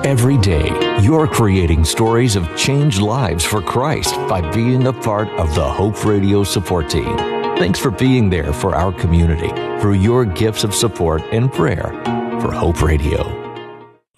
Every day, you're creating stories of changed lives for Christ by being a part of the Hope Radio support team. Thanks for being there for our community through your gifts of support and prayer for Hope Radio.